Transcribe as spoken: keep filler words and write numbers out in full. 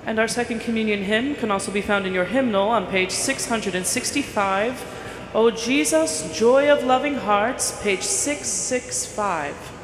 And our second communion hymn can also be found in your hymnal on page six hundred sixty-five. O Jesus, Joy of Loving Hearts, page six sixty-five.